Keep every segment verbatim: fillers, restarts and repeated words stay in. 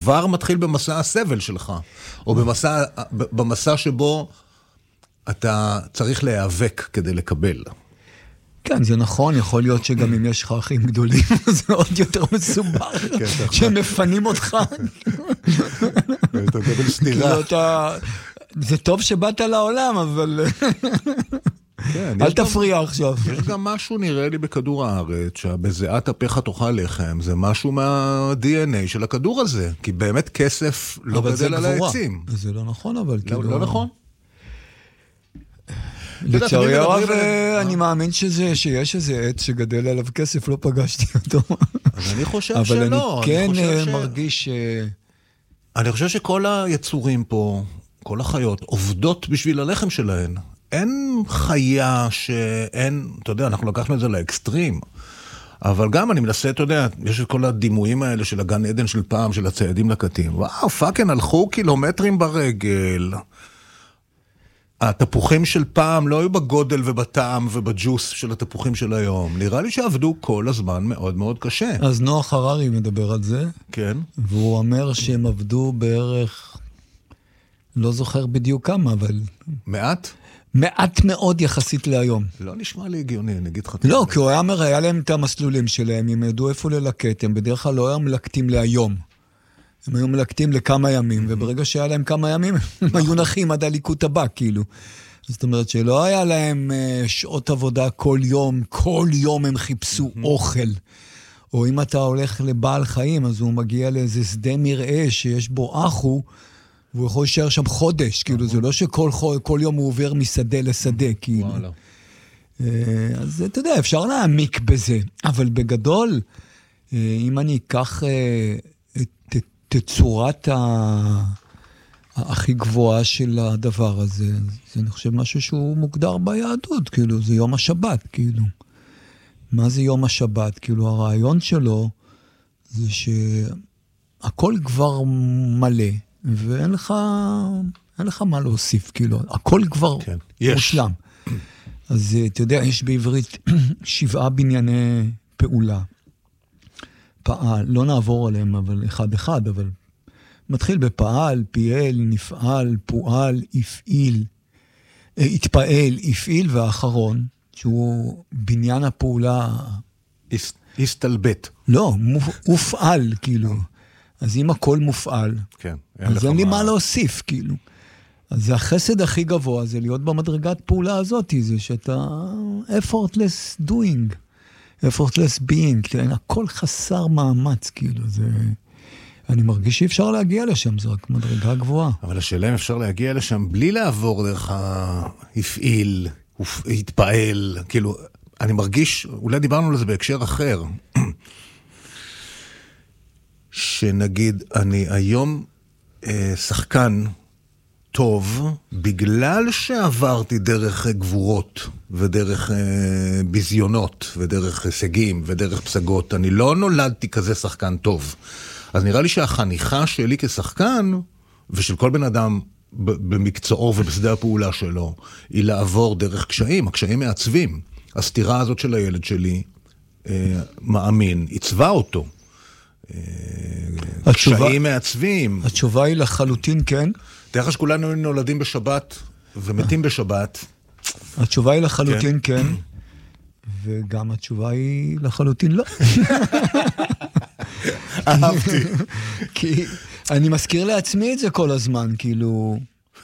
כבר מתחיל במסע הסבל שלך, או במסע, במסע שבו אתה צריך להיאבק כדי לקבל. כן, זה נכון, יכול להיות שגם אם יש לך אחים גדולים, זה עוד יותר מסובך, שהם מפנים אותך. אתה מקבל סתירה. זה טוב שבאת לעולם, אבל אל תפריע עכשיו. יש גם משהו נראה לי בכדור הארץ, שבזיעת אפיך תאכל לחם, זה משהו מה-די אן איי של הכדור הזה, כי באמת כסף לא גדל על העצים. זה לא נכון, אבל כאילו... לא נכון? לצערי הרב, אני מאמין שזה, שיש איזה עץ שגדל עליו כסף, לא פגשתי אותו. אז אני חושב שלא. אבל אני כן מרגיש... אני חושב שכל היצורים פה, כל החיות, עובדות בשביל הלחם שלהן. אין חיה שאין, אתה יודע, אנחנו לקחנו את זה לאקסטרים, אבל גם אני מנסה, אתה יודע, יש את כל הדימויים האלה של הגן עדן של פעם, של הציידים לקטים. וואו, פאקן, הלכו קילומטרים ברגל. התפוחים של פעם לא היו בגודל ובטעם ובג'וס של התפוחים של היום. נראה לי שעבדו כל הזמן מאוד מאוד קשה. אז נוח הררי מדבר על זה. כן. והוא אומר שהם עבדו בערך, לא זוכר בדיוק כמה, אבל... מעט? מעט מאוד יחסית להיום. לא נשמע לי הגיוני, נגיד לך. לא, כי הוא היה אומר, היה להם את המסלולים שלהם, הם ידעו איפה ללקט, הם בדרך כלל לא היו מלקטים להיום. הם היו מלקטים לכמה ימים, וברגע שהיה להם כמה ימים, הם היו נחים עד הליקוט הבא, כאילו. זאת אומרת שלא היה להם שעות עבודה כל יום, כל יום הם חיפשו אוכל. או אם אתה הולך לבעל חיים, אז הוא מגיע לאיזה שדה מרעה שיש בו אחו, והוא יכול להישאר שם חודש, כאילו, זה לא שכל כל יום הוא עובר משדה לשדה, כאילו. אז אתה יודע, אפשר להעמיק בזה, אבל בגדול, אם אני אקח את תצורת הכי גבוהה של הדבר הזה, זה אני חושב משהו שהוא מוגדר ביהדות, כאילו, זה יום השבת, כאילו. מה זה יום השבת? כאילו, הרעיון שלו זה שהכל כבר מלא, ואין לך, אין לך מה להוסיף, כאילו, הכל כבר כן, מושלם. אז אתה יודע, יש בעברית שבעה בנייני פעולה. פעל, לא נעבור עליהם, אבל אחד אחד, אבל מתחיל בפעל, פייל, נפעל, פועל, הפעיל, התפעל, הפעיל, והאחרון, שהוא בניין הפעולה... הסתלבט. לא, מופעל, כאילו. אז אם הכל מופעל, כן, אז אין לי מה להוסיף, כאילו. אז זה החסד הכי גבוה, זה להיות במדרגת פעולה הזאת, זה שאתה effortless doing, effortless being, כאילו, הכל חסר מאמץ, כאילו, זה... אני מרגיש שאפשר להגיע לשם, זה רק מדרגה גבוהה. אבל השאלה אם אפשר להגיע לשם בלי לעבור דרך ההפעיל, התפעל, כאילו, אני מרגיש, אולי דיברנו על זה בהקשר אחר, שנגיד, אני היום אה, שחקן טוב, בגלל שעברתי דרך גבורות, ודרך אה, ביזיונות, ודרך הישגים, ודרך פסגות, אני לא נולדתי כזה שחקן טוב. אז נראה לי שהחניכה שלי כשחקן, ושל כל בן אדם במקצועו ובשדה הפעולה שלו, היא לעבור דרך קשיים, הקשיים מעצבים. הסתירה הזאת של הילד שלי, אה, מאמין, עיצבה אותו. קשיים מעצבים. התשובה היא לחלוטין כן. תראה שכולנו נולדים בשבת ומתים בשבת. התשובה היא לחלוטין כן, וגם התשובה היא לחלוטין לא. אהבתי. כי אני מזכיר לעצמי את זה כל הזמן, כאילו...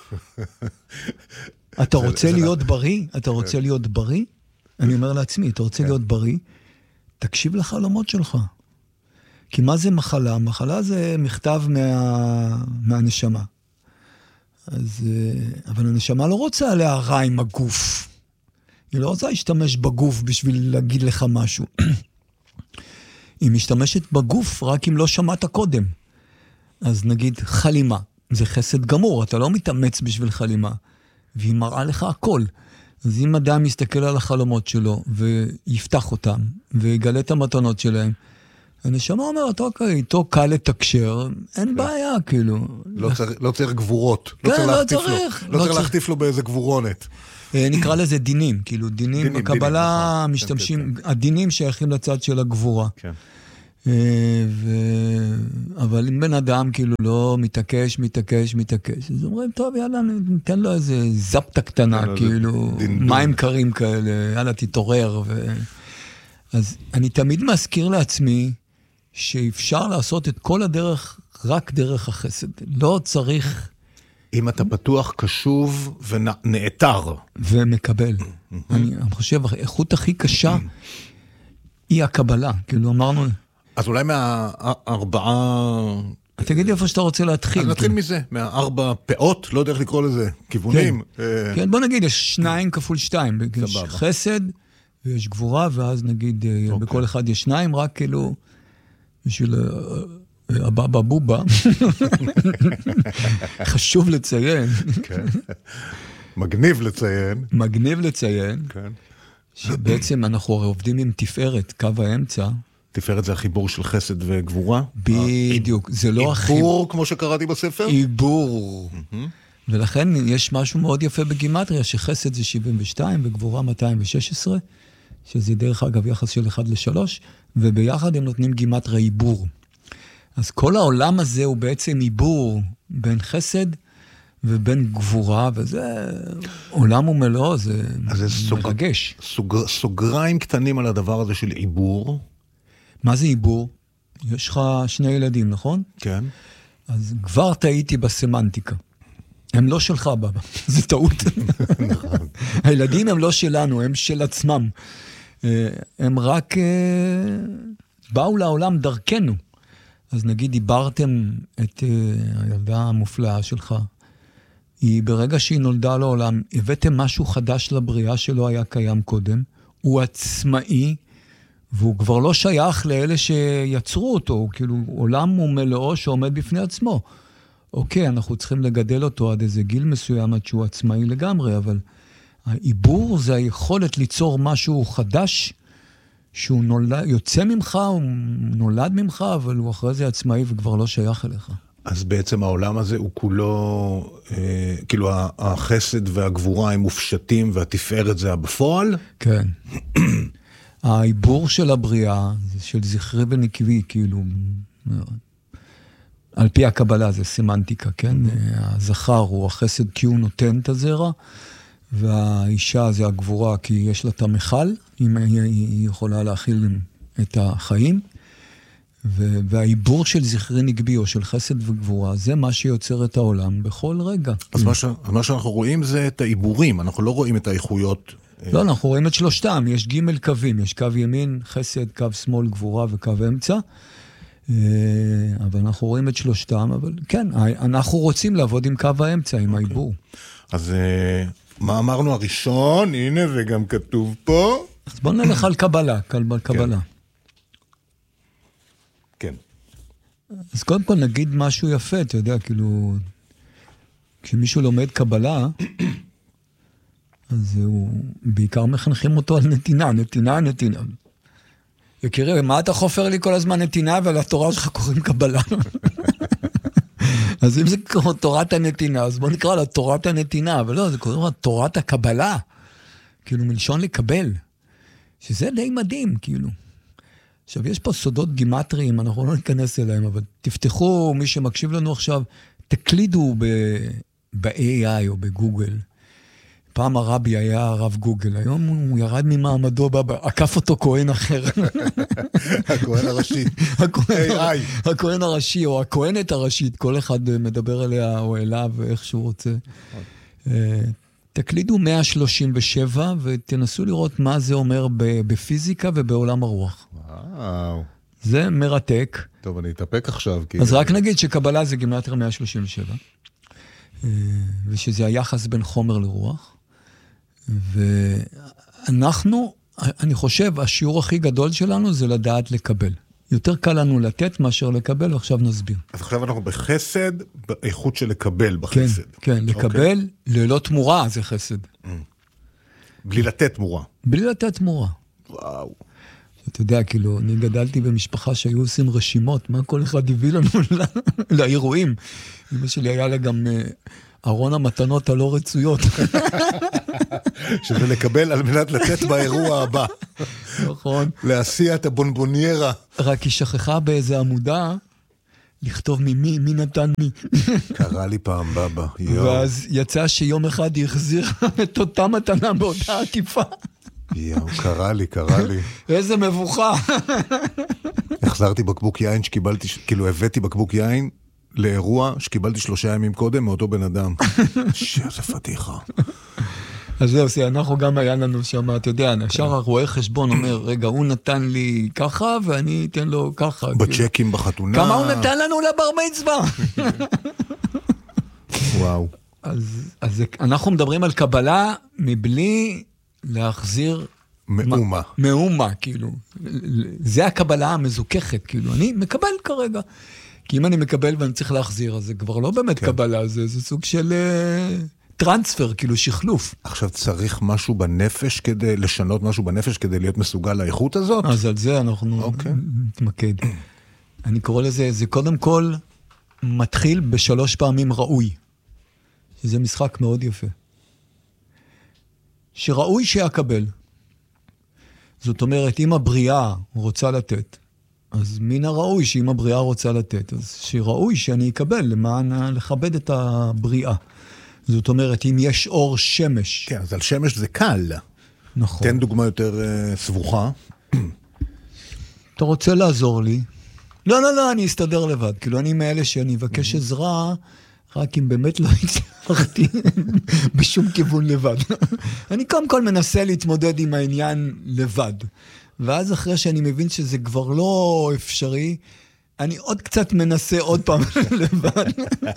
אתה רוצה להיות בריא? אתה רוצה להיות בריא? אני אומר לעצמי, אתה רוצה להיות בריא? תקשיב לחלומות שלך. כי מה זה מחלה? מחלה זה מכתב מה... מהנשמה. אז, אבל הנשמה לא רוצה עליה רע עם הגוף. היא לא רוצה להשתמש בגוף בשביל להגיד לך משהו. היא משתמשת בגוף רק אם לא שמעת קודם. אז נגיד חלימה. זה חסד גמור, אתה לא מתאמץ בשביל חלימה. והיא מראה לך הכל. אז אם אדם מסתכל על החלומות שלו ויפתח אותם ויגלה את המתנות שלהם, הנשמה אומרת, אוקיי, איתו קל לתקשר, אין בעיה, כאילו. לא צריך גבורות. כן, לא צריך. לא צריך להחטיף לו באיזה גבורונת. נקרא לזה דינים, כאילו, דינים בקבלה משתמשים, הדינים שייכים לצד של הגבורה. ו... אבל אם בן אדם כאילו לא מתעקש, מתעקש, מתעקש, אז אומרים, טוב, יאללה, ניתן לו איזה זפטה קטנה, כאילו, מים קרים כאלה, יאללה, תתעורר. ו... אז אני תמיד מזכיר לעצמי שאפשר לעשות את כל הדרך רק דרך החסד. לא צריך... אם אתה פתוח, קשוב ונעתר. ומקבל. אני חושב, האיכות הכי קשה היא הקבלה. כאילו אמרנו... אז אולי מהארבעה... תגיד לי איפה שאתה רוצה להתחיל. אז נתחיל מזה, מהארבע פאות, לא יודע איך לקרוא לזה, כיוונים. כן, בוא נגיד, יש שניים כפול שתיים. יש חסד, ויש גבורה, ואז נגיד, בכל אחד יש שניים, רק כאילו, בשביל... הבבא בובה, חשוב לציין. מגניב לציין. מגניב לציין, שבעצם אנחנו עובדים עם תפארת, קו האמצע. תפארת זה החיבור של חסד וגבורה? בדיוק, זה לא החיבור. עיבור, כמו שקראתי בספר? עיבור. ולכן יש משהו מאוד יפה בגימטריה, שחסד זה שבעים ושתיים וגבורה מאתיים ושש עשרה, שזה דרך אגב יחס של אחד לשלוש, וביחד הם נותנים גימטריה עיבור. אז כל העולם הזה הוא בעצם עיבור בין חסד ובין גבורה, וזה עולם ומלואו, זה מרגש. סוגר, סוגריים קטנים על הדבר הזה של עיבור. מה זה עיבור? יש לך שני ילדים, נכון? כן. אז כבר טעיתי בסמנטיקה. הם לא שלך, בבא. זה טעות. נכון. הילדים הם לא שלנו, הם של עצמם. הם רק באו לעולם דרכנו. אז נגיד, דיברתם את uh, הילדה המופלאה שלך, היא ברגע שהיא נולדה לעולם, הבאתם משהו חדש לבריאה שלא היה קיים קודם, הוא עצמאי, והוא כבר לא שייך לאלה שיצרו אותו, הוא כאילו עולם ומלואו שעומד בפני עצמו. אוקיי, אנחנו צריכים לגדל אותו עד איזה גיל מסוים, עד שהוא עצמאי לגמרי, אבל העיבור זה היכולת ליצור משהו חדש, שהוא נולד, יוצא ממך, הוא נולד ממך, אבל הוא אחרי זה עצמאי וכבר לא שייך אליך. אז בעצם העולם הזה הוא כולו, אה, כאילו החסד והגבורה הם מופשטים, והתפארת זה הבפועל? כן. העיבור של הבריאה, של זכרי ונקבי, כאילו, על פי הקבלה זה סמנטיקה, כן? הזכר הוא החסד כי הוא נותן את הזרע, והאישה זה הגבורה כי יש לה את המחל, אם היא יכולה להכיל את החיים, והעיבור של זכרי נקבי או של חסד וגבורה, זה מה שיוצר את העולם בכל רגע. אז מה, ש... מה שאנחנו רואים זה את העיבורים, אנחנו לא רואים את האיכויות. לא, אנחנו רואים את שלושתם, יש ג' קווים, יש קו ימין, חסד, קו שמאל, גבורה וקו אמצע, אבל אנחנו רואים את שלושתם, אבל כן, אנחנו רוצים לעבוד עם קו האמצע, עם העיבור. אז מה אמרנו הראשון? הנה, וגם כתוב פה. אז בוא נלך על קבלה, קבלה. כן. אז קודם כל נגיד משהו יפה, אתה יודע, כאילו, כשמישהו לומד קבלה, אז הוא, בעיקר מחנכים אותו על נתינה, נתינה, נתינה. יקירי, מה אתה חופר לי כל הזמן נתינה, ולתורה שלך קוראים קבלה? אז אם זה תורת הנתינה, אז בוא נקרא לה תורת הנתינה, אבל לא, זה קוראים לה תורת הקבלה. כאילו, מלשון לקבל. שזה די מדהים, כאילו. עכשיו, יש פה סודות גימטריים, אנחנו לא ניכנס אליהם, אבל תפתחו, מי שמקשיב לנו עכשיו, תקלידו ב-איי איי או בגוגל. פעם הרבי היה הרב גוגל, היום הוא ירד ממעמדו, עקף אותו כהן אחר. הכהן הראשי. הכהן הראשי, או הכהנת הראשית, כל אחד מדבר אליה או אליו, איך שהוא רוצה. תקלידו מאה שלושים ושבע, ותנסו לראות מה זה אומר בפיזיקה ובעולם הרוח. וואו. זה מרתק. טוב, אני אתאפק עכשיו. אז רק נגיד שקבלה זה גימטריה מאה שלושים ושבע, ושזה היחס בין חומר לרוח. ואנחנו, אני חושב, השיעור הכי גדול שלנו זה לדעת לקבל. יותר קל לנו לתת מאשר לקבל, ועכשיו נסביר. אז עכשיו אנחנו בחסד, באיכות של לקבל בחסד. כן, כן, לקבל ללא תמורה זה חסד. בלי לתת תמורה. בלי לתת תמורה. וואו. אתה יודע, כאילו, אני גדלתי במשפחה שהיו עושים רשימות, מה כל אחד הביא לנו לאירועים. אמא שלי היה לה גם ארון המתנות הלא רצויות. שזה לקבל על מנת לתת באירוע הבא. נכון. להסיע את הבונבוניירה. רק היא שכחה באיזה עמודה, לכתוב ממי, מי נתן מי. קרה לי פעם, בבא. ואז יצא שיום אחד היא החזירה את אותה מתנה באותה עקיפה. יאו, קרה לי, קרה לי. איזה מבוכה. החזרתי בקבוק יין שקיבלתי, כאילו הבאתי בקבוק יין לאירוע שקיבלתי שלושה ימים קודם מאותו בן אדם. שזה פתיחה. אז זהו, אנחנו גם היה לנו שם, אתה יודע, נשאר הרואה חשבון אומר, רגע, הוא נתן לי ככה, ואני אתן לו ככה. בצ'קים בחתונה. כמה הוא נתן לנו לבר מצווה? וואו. אז, אז אנחנו מדברים על קבלה מבלי להחזיר... מאומה. מאומה, כאילו. זה הקבלה המזוכחת, כאילו. אני מקבל כרגע. כי אם אני מקבל ואני צריך להחזיר, אז זה כבר לא באמת כן. קבלה, זה, זה סוג של... טרנספר, כאילו שחלוף. עכשיו צריך משהו בנפש כדי, לשנות משהו בנפש כדי להיות מסוגל לאיכות הזאת? אז על זה אנחנו okay. נתמקד. אני קורא לזה, זה קודם כל מתחיל בשלוש פעמים ראוי. שזה משחק מאוד יפה. שראוי שיקבל. זאת אומרת, אם הבריאה רוצה לתת, אז מן הראוי שאם הבריאה רוצה לתת, אז שראוי שאני אקבל למען לכבד את הבריאה. זאת אומרת, אם יש אור שמש. כן, אז על שמש זה קל. נכון. תן דוגמה יותר uh, סבוכה. אתה רוצה לעזור לי? לא, לא, לא, אני אסתדר לבד. כאילו, אני מאלה שאני אבקש עזרה, רק אם באמת לא הצלחתי בשום כיוון לבד. אני קודם כל מנסה להתמודד עם העניין לבד. ואז אחרי שאני מבין שזה כבר לא אפשרי, אני עוד קצת מנסה עוד פעם לבד.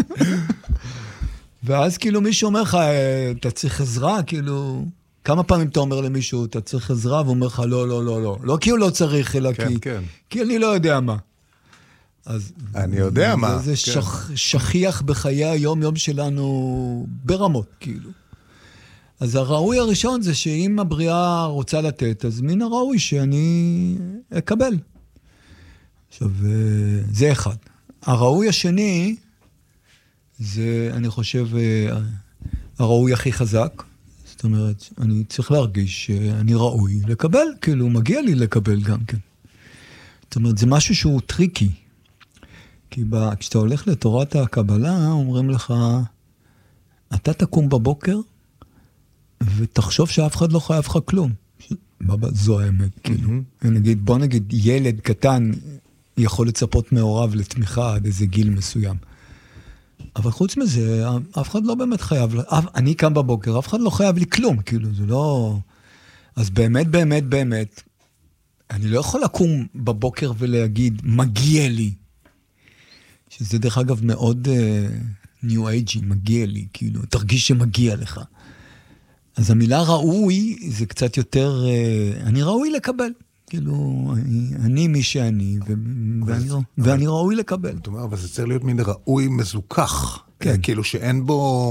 ואז כאילו מישהו אומר לך, אתה צריך עזרה, כאילו, כמה פעמים אתה אומר למישהו, אתה צריך עזרה, והוא אומר לך, לא, לא, לא, לא. לא כי הוא לא צריך, אלא כן, כי, כן. כי אני לא יודע מה. אז אני יודע זה, מה. זה כן. שכ, שכיח בחיי היום-יום שלנו ברמות, כאילו. אז הראוי הראשון זה שאם הבריאה רוצה לתת, אז מן הראוי שאני אקבל. עכשיו, זה אחד. הראוי השני, זה, אני חושב, הראוי הכי חזק. זאת אומרת, אני צריך להרגיש שאני ראוי לקבל, כאילו, מגיע לי לקבל גם כן. זאת אומרת, זה משהו שהוא טריקי. כי בה, כשאתה הולך לתורת הקבלה, אומרים לך, אתה תקום בבוקר, ותחשוב שאף אחד לא חייב לך כלום. בבא, זו האמת, כאילו. נגיד, בוא נגיד, ילד קטן יכול לצפות מהוריו לתמיכה עד איזה גיל מסוים. אבל חוץ מזה, אף אחד לא באמת חייב, אני קם בבוקר, אף אחד לא חייב לי כלום, כאילו, זה לא... אז באמת, באמת, באמת, אני לא יכול לקום בבוקר ולהגיד, מגיע לי. שזה דרך אגב מאוד ניו אייג'י, מגיע לי, כאילו, תרגיש שמגיע לך. אז המילה ראוי, זה קצת יותר, אני ראוי לקבל. כאילו, אני מי שאני, ואני ראוי לקבל. זאת אומרת, אבל זה צריך להיות מין ראוי מזוכח. כאילו שאין בו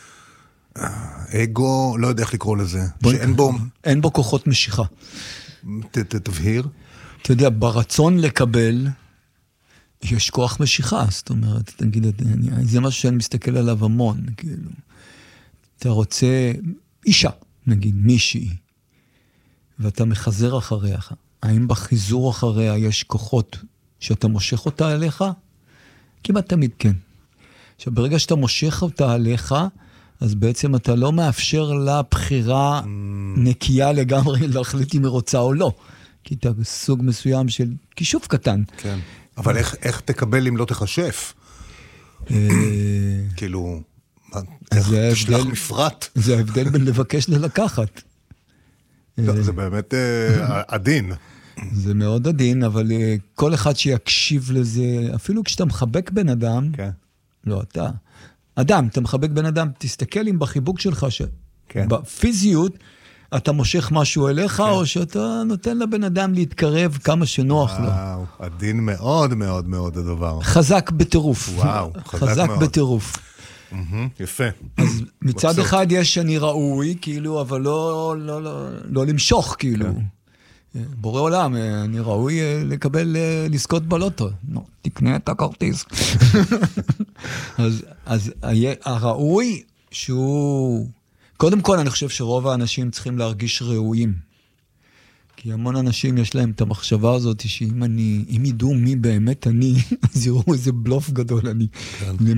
אגו, לא יודע איך לקרוא לזה. שאין בו... אין בו כוחות משיכה. תבהיר. אתה יודע, ברצון לקבל, יש כוח משיכה. זאת אומרת, תגיד, זה משהו שאני מסתכל עליו המון, כאילו. אתה רוצה אישה, נגיד, מישהי. ואתה מחזר אחריה. האם בחיזור אחריה יש כוחות שאתה מושך אותה אליך? כמעט תמיד כן. עכשיו, ברגע שאתה מושך אותה אליך, אז בעצם אתה לא מאפשר לה בחירה נקייה לגמרי להחליט אם היא רוצה או לא. כי אתה סוג מסוים של כישוף קטן. כן. אבל איך, איך תקבל אם לא תחשף? כאילו, איך תשלח מפרט? זה ההבדל בין לבקש ללקחת. זה באמת עדין. זה מאוד עדין, אבל כל אחד שיקשיב לזה, אפילו כשאתה מחבק בן אדם, לא אתה, אדם, אתה מחבק בן אדם, תסתכל אם בחיבוק שלך, בפיזיות, אתה מושך משהו אליך, או שאתה נותן לבן אדם להתקרב כמה שנוח לו. וואו, עדין מאוד מאוד מאוד הדבר. חזק בטירוף. וואו, חזק בטירוף. יפה. אז מצד אחד יש אני ראוי, כאילו, אבל לא, לא, לא, לא למשוך, כאילו. בורא עולם, אני ראוי לקבל, לזכות בלוטו. נו, תקנה את הכרטיס. אז אז הראוי שהוא... קודם כל, אני חושב שרוב האנשים צריכים להרגיש ראויים. כי המון אנשים יש להם את המחשבה הזאת, שאם אני, אם ידעו מי באמת אני, אז יראו איזה בלוף גדול אני. כן.